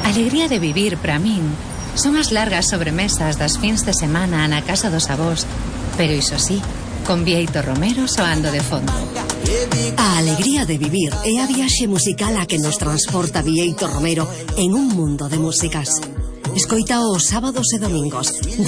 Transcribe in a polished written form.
alegría de vivir para min son as largas sobremesas das fins de semana na casa dos avós, pero iso sí, con Bieito Romero soando de fondo. A alegría de vivir é a viaxe musical a que nos transporta Bieito Romero en un mundo de músicas. Escoita os sábados e domingos